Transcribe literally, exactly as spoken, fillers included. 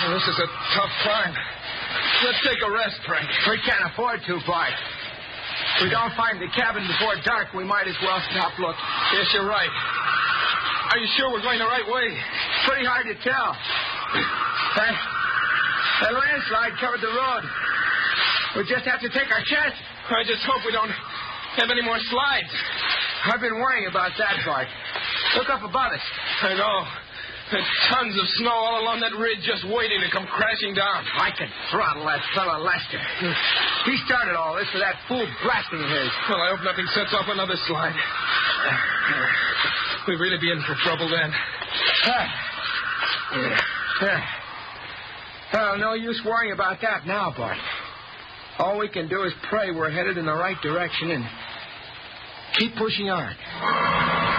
Well, this is a tough climb. Let's take a rest, Frank. We can't afford to, Bart. If we don't find the cabin before dark, we might as well stop looking. Yes, you're right. Are you sure we're going the right way? Pretty hard to tell. That, that landslide covered the road. We just have to take our chances. I just hope we don't have any more slides. I've been worrying about that, Bart. Look up above us. I know. There's tons of snow all along that ridge just waiting to come crashing down. I can throttle that fellow Lester. He started all this with that fool blasting of his. Well, I hope nothing sets off another slide. We'd really be in for trouble then. Well, no use worrying about that now, Bart. All we can do is pray we're headed in the right direction and keep pushing on.